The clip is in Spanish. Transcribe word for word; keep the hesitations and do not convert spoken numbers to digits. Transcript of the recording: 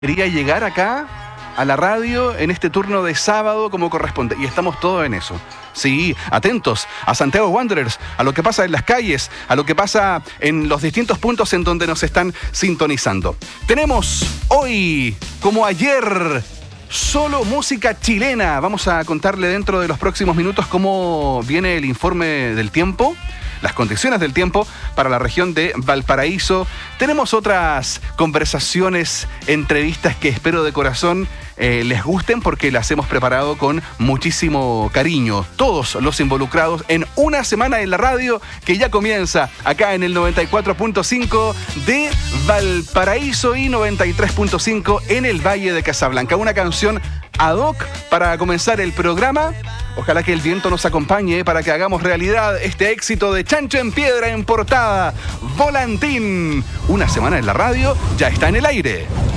Quería llegar acá a la radio en este turno de sábado como corresponde. Y estamos todos en eso. Sí, atentos a Santiago Wanderers, a lo que pasa en las calles, a lo que pasa en los distintos puntos en donde nos están sintonizando. Tenemos hoy, como ayer, solo música chilena. Vamos a contarle dentro de los próximos minutos cómo viene el informe del tiempo, las condiciones del tiempo para la región de Valparaíso. Tenemos otras conversaciones, entrevistas que espero de corazón eh, les gusten porque las hemos preparado con muchísimo cariño. Todos los involucrados en una semana en la radio que ya comienza acá en el noventa y cuatro punto cinco de Valparaíso y noventa y tres punto cinco en el Valle de Casablanca. Una canción ad hoc para comenzar el programa. Ojalá que el viento nos acompañe para que hagamos realidad este éxito de Chancho en Piedra en portada. Volantín. Una semana en la radio ya está en el aire.